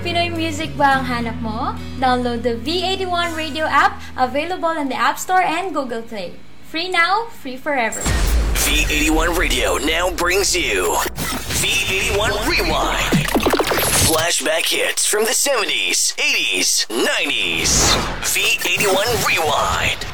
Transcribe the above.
Pinoy music ba ang hanap mo? Download the V81 Radio app, available in the App Store and Google Play. Free now, free forever. V81 Radio now brings you V81 Rewind. Flashback hits from the 70s, 80s, 90s. V81 Rewind.